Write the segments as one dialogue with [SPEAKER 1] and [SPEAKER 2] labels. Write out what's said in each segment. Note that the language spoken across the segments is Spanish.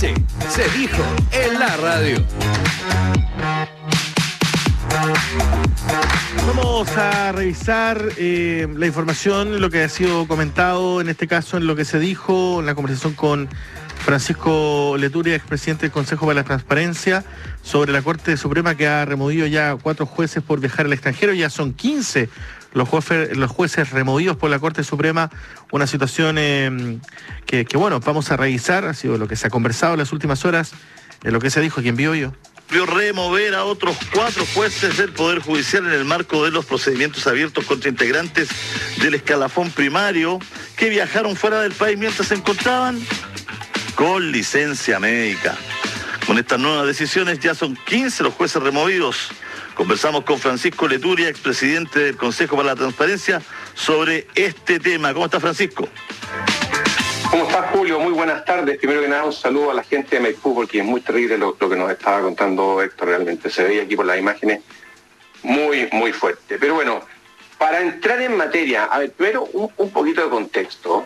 [SPEAKER 1] noche se dijo en la radio.
[SPEAKER 2] Vamos a revisar la información, lo que ha sido comentado, en este caso en lo que se dijo en la conversación con Francisco Leturi, expresidente del Consejo para la Transparencia, sobre la Corte Suprema que ha removido ya 4 jueces por viajar al extranjero. Ya son 15 los jueces removidos por la Corte Suprema, una situación que bueno, vamos a revisar, ha sido lo que se ha conversado en las últimas horas, lo que se dijo aquí en Vivo Yo.
[SPEAKER 3] Remover a otros 4 jueces del Poder Judicial en el marco de los procedimientos abiertos contra integrantes del escalafón primario que viajaron fuera del país mientras se encontraban con licencia médica. Con estas nuevas decisiones ya son 15 los jueces removidos. Conversamos con Francisco Leturi, expresidente del Consejo para la Transparencia, sobre este tema. ¿Cómo está, Francisco?
[SPEAKER 4] ¿Cómo estás, Julio? Muy buenas tardes. Primero que nada, un saludo a la gente de Maipú, porque es muy terrible lo que nos estaba contando Héctor. Realmente se veía aquí por las imágenes muy, muy fuerte. Pero bueno, para entrar en materia, a ver, primero un poquito de contexto.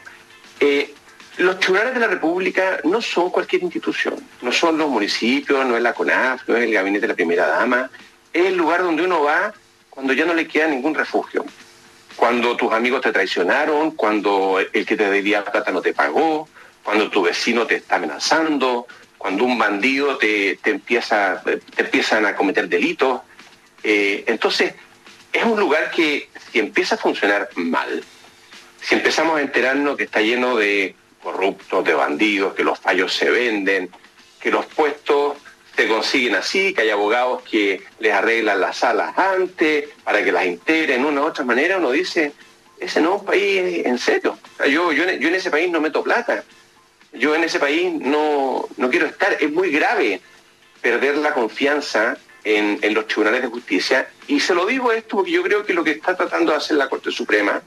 [SPEAKER 4] Los tribunales de la República no son cualquier institución. No son los municipios, no es la CONAF, no es el gabinete de la primera dama. Es el lugar donde uno va cuando ya no le queda ningún refugio. Cuando tus amigos te traicionaron, cuando el que te debía plata no te pagó, cuando tu vecino te está amenazando, cuando un bandido te empiezan a cometer delitos. Entonces, es un lugar que si empieza a funcionar mal, si empezamos a enterarnos que está lleno de corruptos, de bandidos, que los fallos se venden, que los puestos se consiguen así, que hay abogados que les arreglan las salas antes para que las integren de una u otra manera, uno dice, ese no es un país en serio. O sea, yo en ese país no meto plata. Yo en ese país no quiero estar. Es muy grave perder la confianza en los tribunales de justicia. Y se lo digo esto porque yo creo que lo que está tratando de hacer la Corte Suprema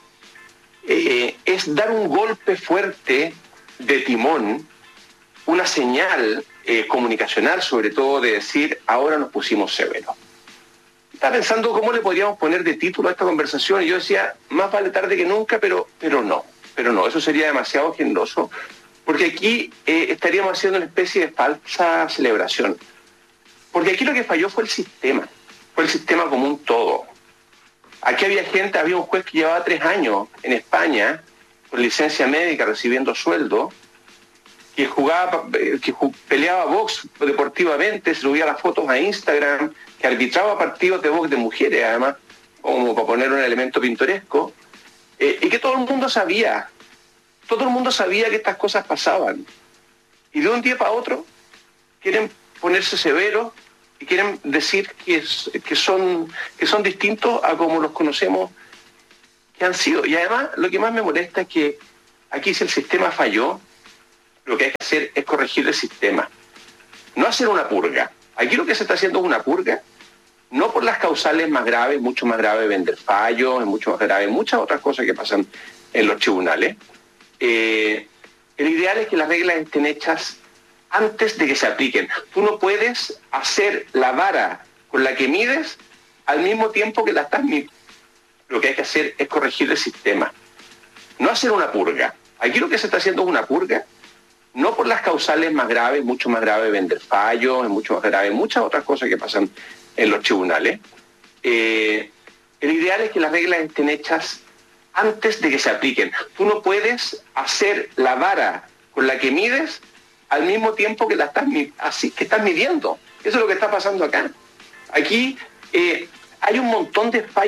[SPEAKER 4] es dar un golpe fuerte de timón, una señal comunicacional, sobre todo, de decir, ahora nos pusimos severos. Estaba pensando cómo le podríamos poner de título a esta conversación, y yo decía, más vale tarde que nunca, pero no, eso sería demasiado generoso, porque aquí estaríamos haciendo una especie de falsa celebración. Porque aquí lo que falló fue el sistema como un todo. Aquí había un juez que llevaba 3 años en España, con licencia médica, recibiendo sueldo, que peleaba box deportivamente, subía las fotos a Instagram, que arbitraba partidos de box de mujeres, además, como para poner un elemento pintoresco, y que todo el mundo sabía que estas cosas pasaban. Y de un día para otro quieren ponerse severos y quieren decir que son distintos a como los conocemos que han sido. Y además, lo que más me molesta es que aquí, si el sistema falló, lo que hay que hacer es corregir el sistema, no hacer una purga. Aquí lo que se está haciendo es una purga, no por las causales más graves, mucho más grave vender fallos, es mucho más grave muchas otras cosas que pasan en los tribunales. El ideal es que las reglas estén hechas antes de que se apliquen. Tú no puedes hacer la vara con la que mides al mismo tiempo que la estás midiendo. Lo que hay que hacer es corregir el sistema, no hacer una purga. Aquí lo que se está haciendo es una purga, no por las causales más graves, mucho más grave vender fallos, es mucho más grave muchas otras cosas que pasan en los tribunales. El ideal es que las reglas estén hechas antes de que se apliquen. Tú no puedes hacer la vara con la que mides al mismo tiempo que la estás midiendo. Eso es lo que está pasando acá. Aquí hay un montón de fallos